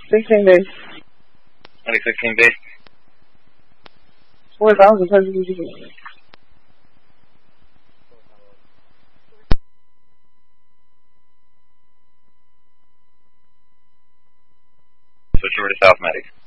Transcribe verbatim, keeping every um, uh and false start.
sixteen days. Only sixteen days. four thousand perfectly decent. Switch over to South Medic.